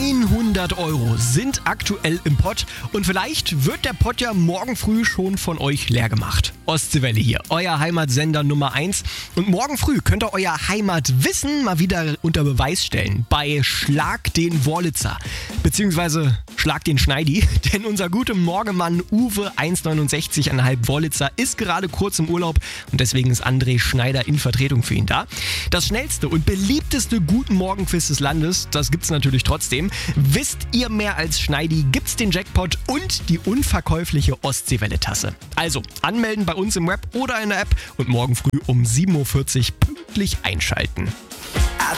900 € sind aktuell im Pott und vielleicht wird der Pott ja morgen früh schon von euch leer gemacht. Ostseewelle hier, euer Heimatsender Nummer 1. Und morgen früh könnt ihr euer Heimatwissen mal wieder unter Beweis stellen bei Schlag den Wurlitzer, beziehungsweise Schlag den Schneidi, denn unser guter Morgenmann Uwe 1,69,5 Wurlitzer ist gerade kurz im Urlaub und deswegen ist André Schneider in Vertretung für ihn da. Das schnellste und beliebteste Guten Morgen-Quiz des Landes, das gibt's natürlich trotzdem. Wisst ihr mehr als Schneidi, gibt's den Jackpot und die unverkäufliche Ostseewelle-Tasse. Also anmelden bei uns im Web oder in der App und morgen früh um 7:40 Uhr pünktlich einschalten.